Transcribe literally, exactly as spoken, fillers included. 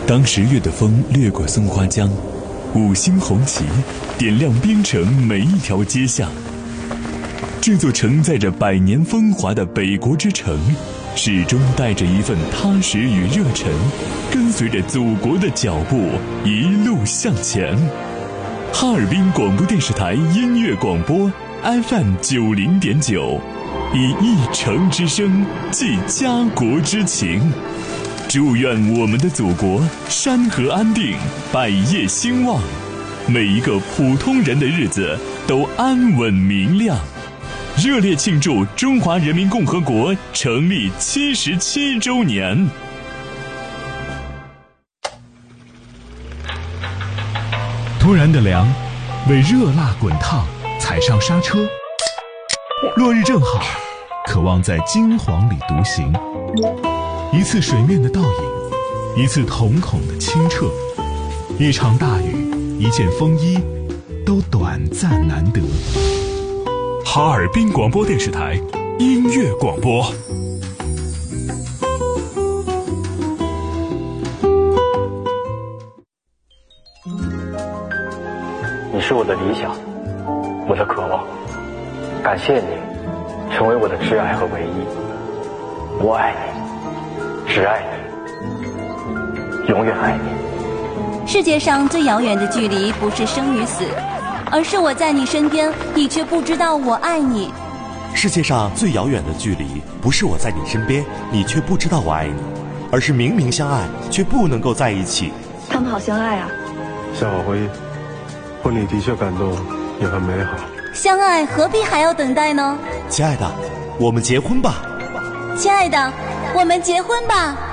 当十月的风掠过松花江，五星红旗点亮边城每一条街巷。这座承载着百年风华的北国之城，始终带着一份踏实与热忱，跟随着祖国的脚步一路向前。哈尔滨广播电视台音乐广播 F M 九零点九，以一城之声寄家国之情。祝愿我们的祖国山河安定，百业兴旺，每一个普通人的日子都安稳明亮。热烈庆祝中华人民共和国成立七十七周年。 突然的凉，为热辣滚烫踩上刹车。落日正好，渴望在金黄里独行。一次水面的倒影，一次瞳孔的清澈，一场大雨，一件风衣，都短暂难得。 哈尔滨广播电视台音乐广播。 你是我的理想，我的渴望，感谢你成为我的挚爱和唯一。我爱你，只爱你，永远爱你。 世界上最遥远的距离不是生与死，而是我在你身边，你却不知道我爱你。 世界上最遥远的距离不是我在你身边，你却不知道我爱你，而是明明相爱却不能够在一起。 他们好相爱啊。 夏小辉，婚礼的确感动，也很美好。 相爱何必还要等待呢？ 亲爱的，我们结婚吧。 亲爱的，我们结婚吧。